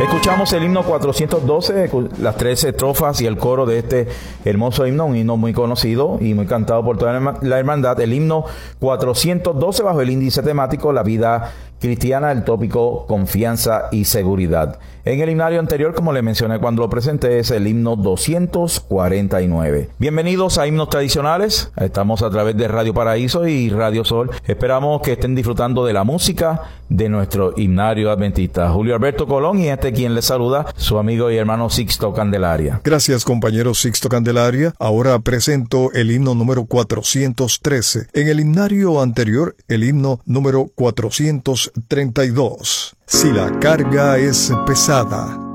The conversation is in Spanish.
Escuchamos el himno 412, las 13 estrofas y el coro de este hermoso himno, un himno muy conocido y muy cantado por toda la hermandad. El himno 412 bajo el índice temático La vida cristiana, el tópico confianza y seguridad. En el himnario anterior, como le mencioné cuando lo presenté, es el himno 249. Bienvenidos a Himnos Tradicionales. Estamos a través de Radio Paraíso y Radio Sol. Esperamos que estén disfrutando de la música de nuestro himnario adventista. Julio Alberto Colón y quien les saluda, su amigo y hermano Sixto Candelaria. Gracias, compañero Sixto Candelaria. Ahora presento el himno número 413. En el himnario anterior, el himno número 432. Si la carga es pesada.